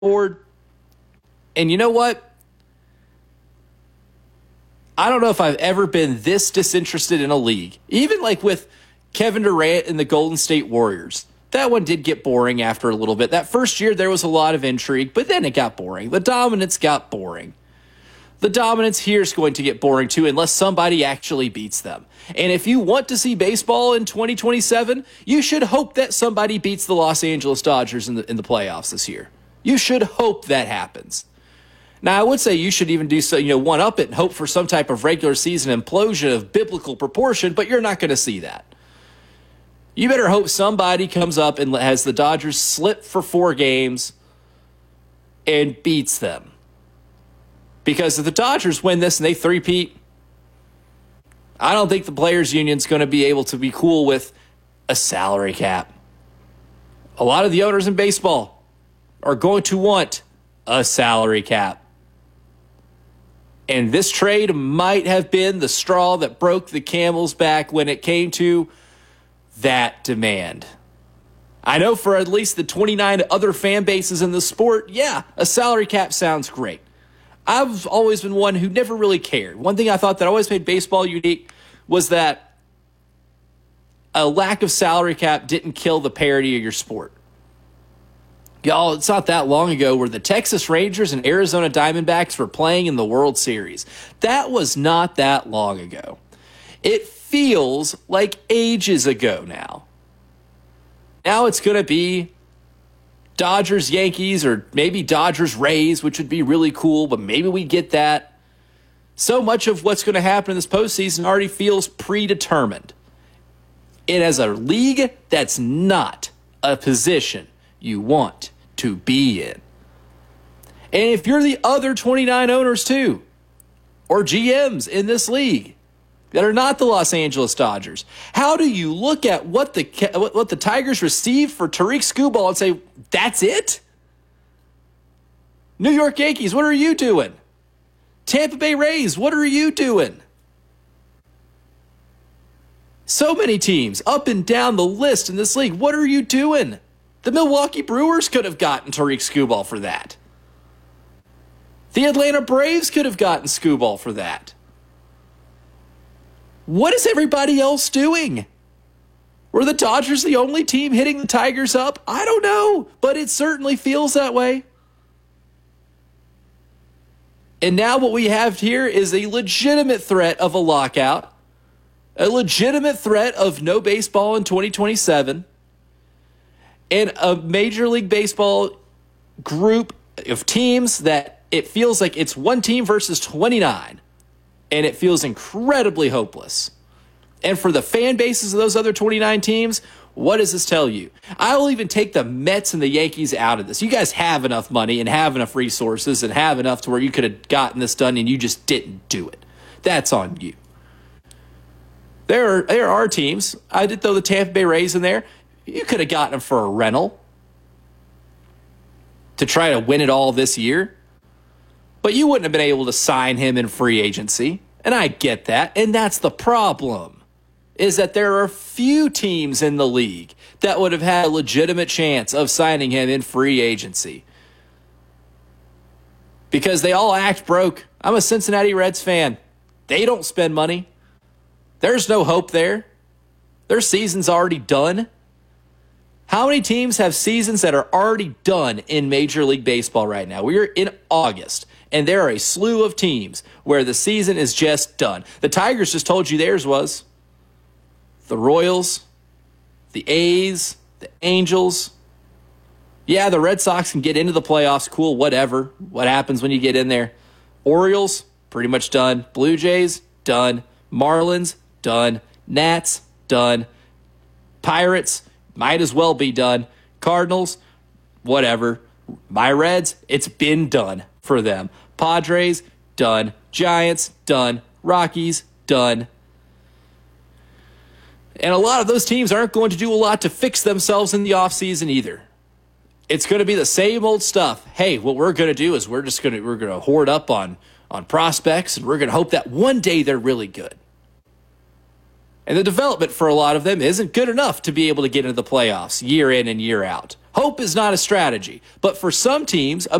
board. And you know what? I don't know if I've ever been this disinterested in a league. Even like with Kevin Durant and the Golden State Warriors. That one did get boring after a little bit. That first year, there was a lot of intrigue, but then it got boring. The dominance got boring. The dominance here is going to get boring too unless somebody actually beats them. And if you want to see baseball in 2027, you should hope that somebody beats the Los Angeles Dodgers in the playoffs this year. You should hope that happens. Now, I would say you should even do so, one up it and hope for some type of regular season implosion of biblical proportion, but you're not going to see that. You better hope somebody comes up and has the Dodgers slip for 4 games and beats them. Because if the Dodgers win this and they three-peat, I don't think the Players Union's going to be able to be cool with a salary cap. A lot of the owners in baseball are going to want a salary cap. And this trade might have been the straw that broke the camel's back when it came to that demand. I know for at least the 29 other fan bases in the sport, yeah, a salary cap sounds great. I've always been one who never really cared. One thing I thought that always made baseball unique was that a lack of salary cap didn't kill the parity of your sport. Y'all, it's not that long ago where the Texas Rangers and Arizona Diamondbacks were playing in the World Series. That was not that long ago. It feels like ages ago now. Now it's going to be Dodgers, Yankees, or maybe Dodgers, Rays, which would be really cool, but maybe we get that. So much of what's going to happen in this postseason already feels predetermined. And as a league, that's not a position you want to be in. And if you're the other 29 owners too, or GMs in this league that are not the Los Angeles Dodgers, how do you look at what the Tigers received for Tarik Skubal and say, that's it? New York Yankees, what are you doing? Tampa Bay Rays, what are you doing? So many teams up and down the list in this league, what are you doing? The Milwaukee Brewers could have gotten Tarik Skubal for that. The Atlanta Braves could have gotten Skubal for that. What is everybody else doing? Were the Dodgers the only team hitting the Tigers up? I don't know, but it certainly feels that way. And now what we have here is a legitimate threat of a lockout, a legitimate threat of no baseball in 2027, and a Major League Baseball group of teams that it feels like it's one team versus 29, and it feels incredibly hopeless. And for the fan bases of those other 29 teams, what does this tell you? I will even take the Mets and the Yankees out of this. You guys have enough money and have enough resources and have enough to where you could have gotten this done and you just didn't do it. That's on you. There are teams. I did throw the Tampa Bay Rays in there. You could have gotten them for a rental to try to win it all this year. But you wouldn't have been able to sign him in free agency. And I get that. And that's the problem, is that there are few teams in the league that would have had a legitimate chance of signing him in free agency. Because they all act broke. I'm a Cincinnati Reds fan. They don't spend money. There's no hope there. Their season's already done. How many teams have seasons that are already done in Major League Baseball right now? We are in August, and there are a slew of teams where the season is just done. The Tigers just told you theirs was. The Royals, the A's, the Angels. Yeah, the Red Sox can get into the playoffs. Cool, whatever. What happens when you get in there? Orioles, pretty much done. Blue Jays, done. Marlins, done. Nats, done. Pirates, might as well be done. Cardinals, whatever. My Reds, it's been done for them. Padres, done. Giants, done. Rockies, done. And a lot of those teams aren't going to do a lot to fix themselves in the offseason either. It's going to be the same old stuff. Hey, what we're going to do is we're going to hoard up on prospects, and we're going to hope that one day they're really good. And the development for a lot of them isn't good enough to be able to get into the playoffs year in and year out. Hope is not a strategy, but for some teams,